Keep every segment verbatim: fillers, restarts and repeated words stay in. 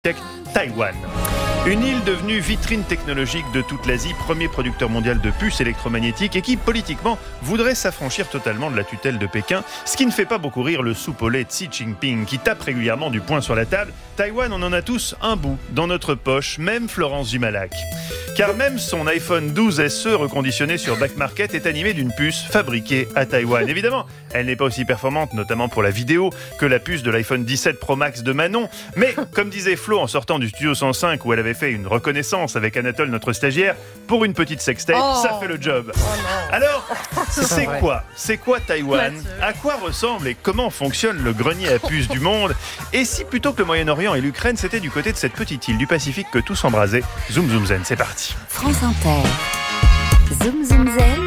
Taïwan. Une île devenue vitrine technologique de toute l'Asie, premier producteur mondial de puces électromagnétiques et qui, politiquement, voudrait s'affranchir totalement de la tutelle de Pékin, ce qui ne fait pas beaucoup rire le soupolé Xi Jinping qui tape régulièrement du poing sur la table. Taïwan, on en a tous un bout dans notre poche, même Florence Jumalac. Car même son iPhone douze S E reconditionné sur Back Market est animé d'une puce fabriquée à Taïwan. Évidemment, elle n'est pas aussi performante, notamment pour la vidéo, que la puce de l'iPhone dix-sept Pro Max de Manon. Mais, comme disait Flo en sortant du studio cent cinq où elle avait fait une reconnaissance avec Anatole, notre stagiaire, pour une petite sextape, oh ça fait le job. Oh Alors, c'est quoi C'est quoi Taïwan? À quoi ressemble et comment fonctionne le grenier à puces du monde? Et si plutôt que le Moyen-Orient et l'Ukraine, c'était du côté de cette petite île du Pacifique que tout s'embrasait? Zoom Zoom Zen, c'est parti. France Inter. Zoom Zoom Zen.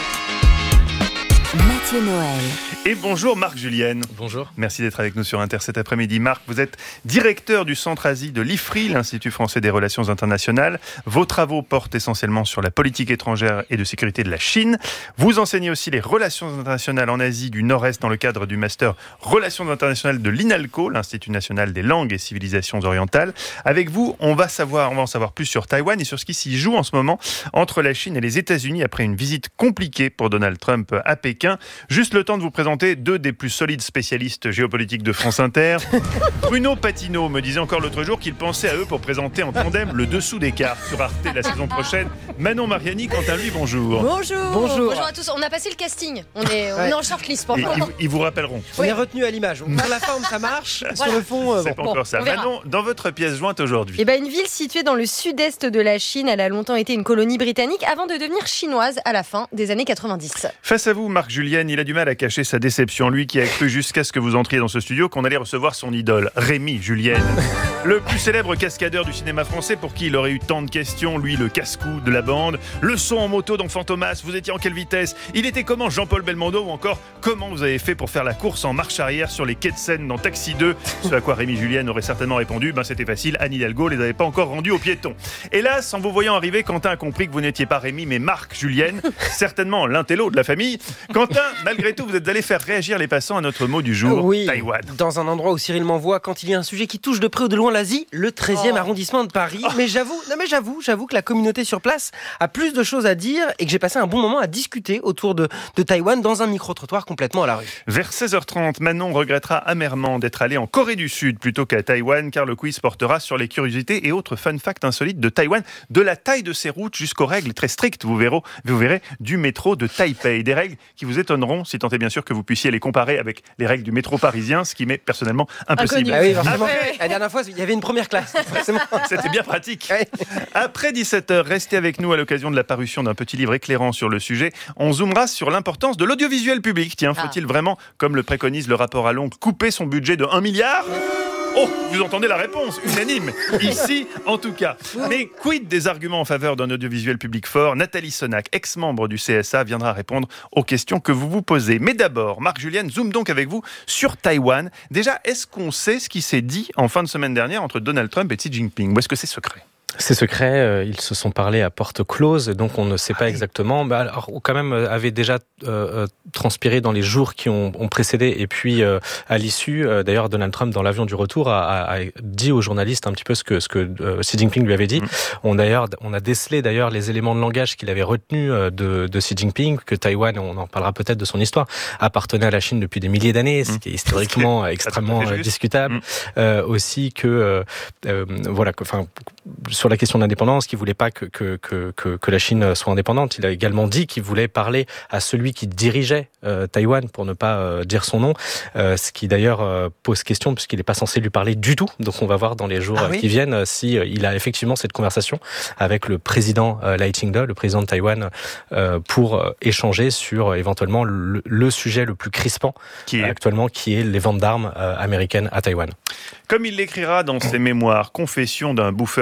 Mathieu Noël. Et bonjour Marc Julienne. Bonjour. Merci d'être avec nous sur Inter cet après-midi. Marc, vous êtes directeur du Centre Asie de l'I F R I, l'Institut français des relations internationales. Vos travaux portent essentiellement sur la politique étrangère et de sécurité de la Chine. Vous enseignez aussi les relations internationales en Asie du Nord-Est dans le cadre du master Relations internationales de l'INALCO, l'Institut national des langues et civilisations orientales. Avec vous, on va savoir, on va en savoir plus sur Taïwan et sur ce qui s'y joue en ce moment entre la Chine et les États-Unis après une visite compliquée pour Donald Trump à Pékin. Juste le temps de vous présenter deux des plus solides spécialistes géopolitiques de France Inter. Bruno Patino me disait encore l'autre jour qu'il pensait à eux pour présenter en tandem le dessous des cartes sur Arte la saison prochaine. Manon Mariani, quant à lui, bonjour. Bonjour. Bonjour. Bonjour à tous. On a passé le casting. On est, on ouais. est en shortlist pour le moment. Ils, ils vous rappelleront. On oui. est retenu à l'image. Sur la forme, ça marche. Voilà. Sur le fond, euh, c'est bon. pas encore ça. Manon, dans votre pièce jointe aujourd'hui. Eh ben, une ville située dans le sud-est de la Chine, elle a longtemps été une colonie britannique avant de devenir chinoise à la fin des années quatre-vingt-dix. Face à vous, Marc Julienne, il a du mal à cacher sa déception. Lui qui a cru jusqu'à ce que vous entriez dans ce studio qu'on allait recevoir son idole, Rémi Julienne. Le plus célèbre cascadeur du cinéma français pour qui il aurait eu tant de questions, lui le casse-cou de la bande. Le saut en moto dans Fantomas, vous étiez en quelle vitesse? Il était comment Jean-Paul Belmondo? Ou encore, comment vous avez fait pour faire la course en marche arrière sur les quais de Seine dans Taxi deux? Ce à quoi Rémi Julienne aurait certainement répondu, ben c'était facile, Anne Hidalgo les avait pas encore rendus aux piétons. Hélas, en vous voyant arriver, Quentin a compris que vous n'étiez pas Rémi mais Marc Julienne, certainement l'intello de la famille. Quentin, malgré tout, vous êtes allé faire réagir les passants à notre mot du jour, oui, Taïwan. Dans un endroit où Cyril m'envoie quand il y a un sujet qui touche de près ou de loin l'Asie, le treizième oh. arrondissement de Paris. Oh. Mais j'avoue, non mais j'avoue, j'avoue que la communauté sur place a plus de choses à dire et que j'ai passé un bon moment à discuter autour de, de Taïwan dans un micro-trottoir complètement à la rue. Vers seize heures trente, Manon regrettera amèrement d'être allé en Corée du Sud plutôt qu'à Taïwan, car le quiz portera sur les curiosités et autres fun facts insolites de Taïwan, de la taille de ses routes jusqu'aux règles très strictes, vous verrez, vous verrez, du métro de Taipei. Des règles qui vous étonneront, si tant est bien sûr que vous puissiez les comparer avec les règles du métro parisien, ce qui m'est personnellement impossible. Ah oui, Après, la dernière fois, il y avait une première classe. C'était bien pratique. Après dix-sept heures, restez avec nous à l'occasion de la parution d'un petit livre éclairant sur le sujet. On zoomera sur l'importance de l'audiovisuel public. Tiens, faut-il ah. vraiment, comme le préconise le rapport à Londres, couper son budget de un milliard ? Oh, vous entendez la réponse, unanime, ici en tout cas. Mais quid des arguments en faveur d'un audiovisuel public fort? Nathalie Sonac, ex-membre du C S A, viendra répondre aux questions que vous vous posez. Mais d'abord, Marc Julienne, zoom donc avec vous sur Taïwan. Déjà, est-ce qu'on sait ce qui s'est dit en fin de semaine dernière entre Donald Trump et Xi Jinping? Ou est-ce que c'est secret? C'est secret, euh, ils se sont parlé à porte close, donc on ne sait pas exactement. Bah, alors, quand même, avait déjà euh, transpiré dans les jours qui ont, ont précédé, et puis euh, à l'issue, euh, d'ailleurs, Donald Trump, dans l'avion du retour, a, a, a dit aux journalistes un petit peu ce que, ce que euh, Xi Jinping lui avait dit. Mmh. On, d'ailleurs, on a décelé d'ailleurs les éléments de langage qu'il avait retenus de, de Xi Jinping, que Taïwan, on en parlera peut-être de son histoire, appartenait à la Chine depuis des milliers d'années, ce qui est historiquement mmh. extrêmement discutable. Mmh. Euh, aussi que, euh, euh, voilà, enfin, sur la question de l'indépendance, qu'il ne voulait pas que, que, que, que la Chine soit indépendante. Il a également dit qu'il voulait parler à celui qui dirigeait euh, Taïwan, pour ne pas euh, dire son nom, euh, ce qui d'ailleurs euh, pose question, puisqu'il n'est pas censé lui parler du tout. Donc on va voir dans les jours ah oui qui viennent si euh, il a effectivement cette conversation avec le président euh, Lai Ching-te, le président de Taïwan, euh, pour euh, échanger sur euh, éventuellement le, le sujet le plus crispant qui est... euh, actuellement, qui est les ventes d'armes euh, américaines à Taïwan. Comme il l'écrira dans ses mémoires, Confession d'un bouffeur de coco,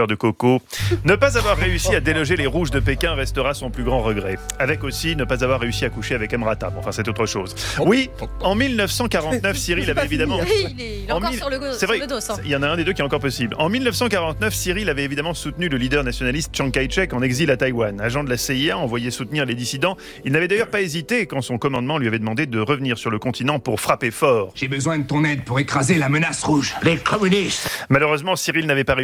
Foucault. Ne pas avoir réussi à déloger les rouges de Pékin restera son plus grand regret. Avec aussi ne pas avoir réussi à coucher avec Emrata. Bon, enfin, c'est autre chose. Oui, en mille neuf cent quarante-neuf, Cyril avait évidemment... Oui, il est, il est En encore mille- sur le, go- C'est sur vrai, le dos. hein. il y en a un des deux qui est encore possible. En mille neuf cent quarante-neuf, Cyril avait évidemment soutenu le leader nationaliste Chiang Kai-shek en exil à Taïwan. Agent de la C I A, envoyé soutenir les dissidents, il n'avait d'ailleurs pas hésité quand son commandement lui avait demandé de revenir sur le continent pour frapper fort. J'ai besoin de ton aide pour écraser la menace rouge. Les communistes. Malheureusement, Cyril n'avait pas réussi